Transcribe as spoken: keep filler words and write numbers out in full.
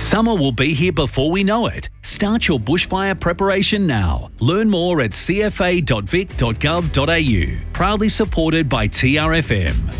Summer will be here before we know it. Start your bushfire preparation now. Learn more at c f a dot vic dot gov dot a u. Proudly supported by T R F M.